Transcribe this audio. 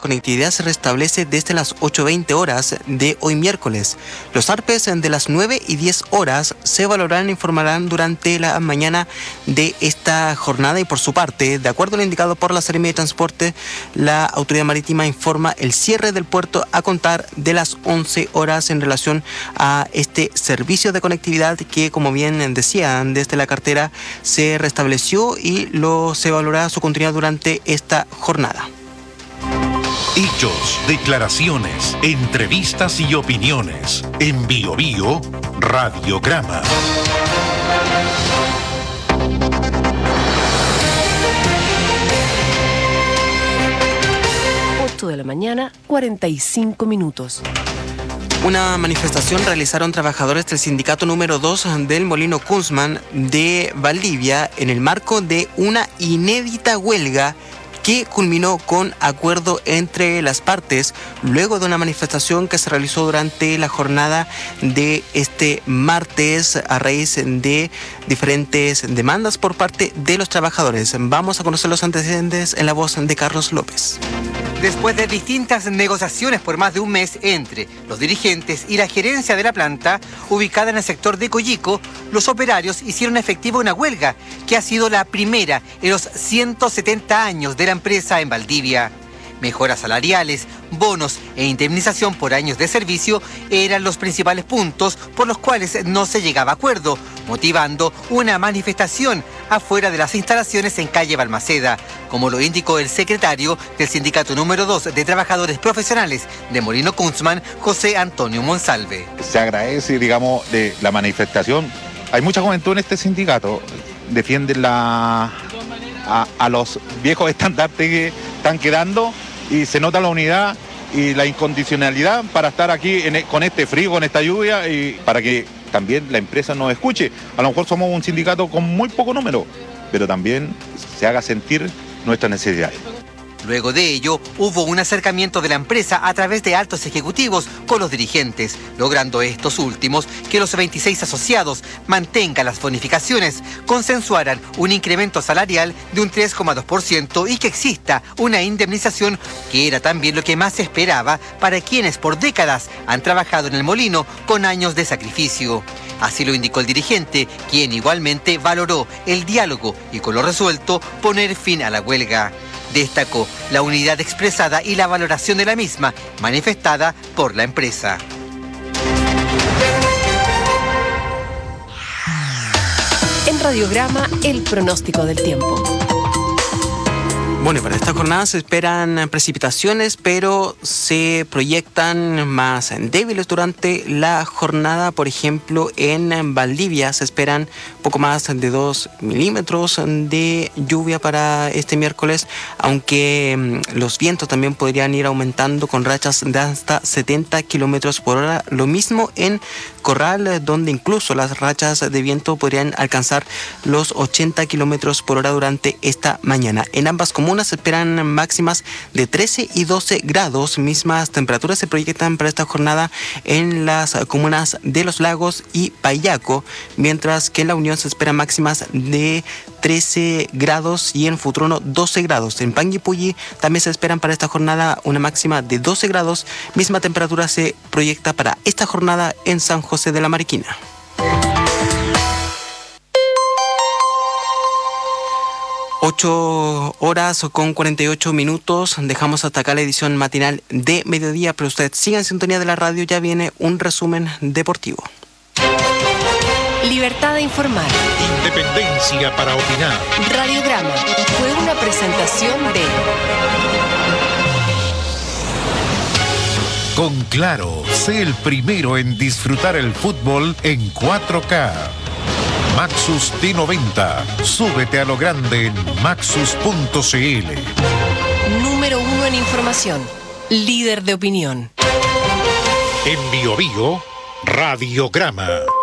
conectividad se restablece desde las 8:20 horas de hoy miércoles. Los ARPES de las 9 y 10 horas se valorarán e informarán durante la mañana de esta jornada y por su parte, de acuerdo a lo indicado por la Seremi de Transporte, la Autoridad Marítima informa el cierre del puerto a contar de las 11 horas en relación a este servicio de conectividad que, como bien decían desde la cartera, se restableció y se valorará su continuidad durante esta jornada. Hechos, declaraciones, entrevistas y opiniones. En Bio Bio, Radiograma. 8 de la mañana, 45 minutos. Una manifestación realizaron trabajadores del sindicato número 2 del Molino Kunzman de Valdivia en el marco de una inédita huelga que culminó con acuerdo entre las partes luego de una manifestación que se realizó durante la jornada de este martes a raíz de diferentes demandas por parte de los trabajadores. Vamos a conocer los antecedentes en la voz de Carlos López. Después de distintas negociaciones por más de un mes entre los dirigentes y la gerencia de la planta, ubicada en el sector de Coyico, los operarios hicieron efectiva una huelga que ha sido la primera en los 170 años de la empresa en Valdivia. Mejoras salariales, bonos e indemnización por años de servicio eran los principales puntos por los cuales no se llegaba a acuerdo, motivando una manifestación afuera de las instalaciones en calle Balmaceda, como lo indicó el secretario del sindicato número 2 de trabajadores profesionales de Molino Kunzman, José Antonio Monsalve. Se agradece, digamos, de la manifestación. Hay mucha juventud en este sindicato, defienden a los viejos estandartes que están quedando y se nota la unidad y la incondicionalidad para estar aquí con este frío, con esta lluvia y para que también la empresa nos escuche. A lo mejor somos un sindicato con muy poco número, pero también se haga sentir nuestras necesidades. Luego de ello, hubo un acercamiento de la empresa a través de altos ejecutivos con los dirigentes, logrando estos últimos que los 26 asociados mantengan las bonificaciones, consensuaran un incremento salarial de un 3,2% y que exista una indemnización que era también lo que más se esperaba para quienes por décadas han trabajado en el molino con años de sacrificio. Así lo indicó el dirigente, quien igualmente valoró el diálogo y con lo resuelto poner fin a la huelga. Destacó la unidad expresada y la valoración de la misma manifestada por la empresa. En Radiograma, el pronóstico del tiempo. Bueno, para esta jornada se esperan precipitaciones, pero se proyectan más débiles durante la jornada. Por ejemplo, en Valdivia se esperan poco más de 2 milímetros de lluvia para este miércoles, aunque los vientos también podrían ir aumentando con rachas de hasta 70 kilómetros por hora. Lo mismo en Corral, donde incluso las rachas de viento podrían alcanzar los 80 kilómetros por hora durante esta mañana. En ambas comunas se esperan máximas de 13 y 12 grados. Mismas temperaturas se proyectan para esta jornada en las comunas de Los Lagos y Payaco, mientras que en La Unión se esperan máximas de 13 grados y en Futrono 12 grados. En Panguipulli también se esperan para esta jornada una máxima de 12 grados. Misma temperatura se proyecta para esta jornada en San José de la Mariquina. 8 horas con 48 minutos. Dejamos hasta acá la edición matinal de mediodía, pero usted siga en sintonía de la radio. Ya viene un resumen deportivo. Libertad de informar. Independencia para opinar. Radiograma fue una presentación de... Con Claro, sé el primero en disfrutar el fútbol en 4K. Maxus T90. Súbete a lo grande en maxus.cl. Número 1 en información. Líder de opinión. En Bio Bio, Radiograma.